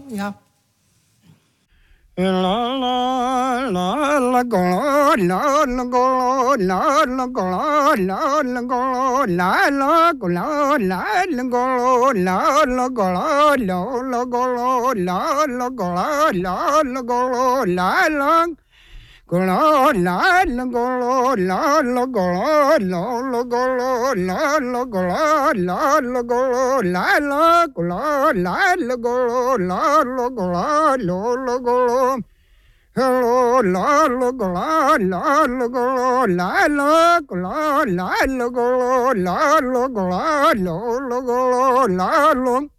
ja. La la la la go la la go la la go la la go la la go la la go la la go la la go la la go la la go la la go la la go la la go la la go la la go la la go la la go la la go la la go la go hello la la go la la go la la go la la go la la go la go la